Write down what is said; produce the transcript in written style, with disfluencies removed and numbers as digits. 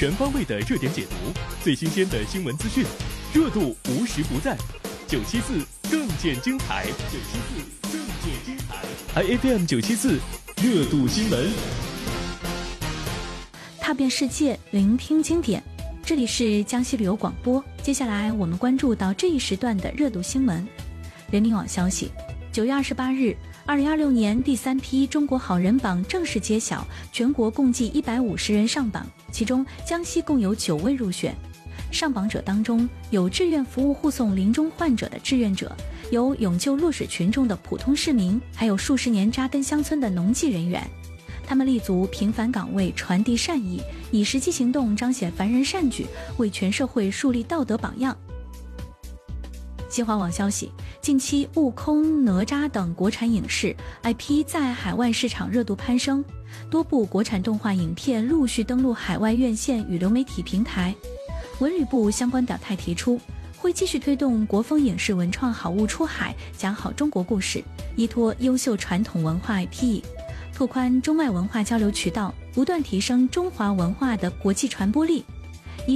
全方位的热点解读，最新鲜的新闻资讯，热度无时不在。974更见精彩，974更见精彩。IFM 974热度新闻， 踏遍世界，聆听经典。这里是江西旅游广播。接下来我们关注到这一时段的热度新闻。人民网消息，9月28日，2026年第3批中国好人榜正式揭晓，全国共计150人上榜，其中江西共有9位入选。上榜者当中有志愿服务护送临终患者的志愿者，有勇救落水群众的普通市民，还有数十年扎根乡村的农技人员。他们立足平凡岗位，传递善意，以实际行动彰显凡人善举，为全社会树立道德榜样。新华网消息，近期悟空、哪吒等国产影视 IP 在海外市场热度攀升，多部国产动画影片陆续登陆海外院线与流媒体平台。文旅部相关表态提出，会继续推动国风影视文创好物出海，讲好中国故事，依托优秀传统文化 IP， 拓宽中外文化交流渠道，不断提升中华文化的国际传播力。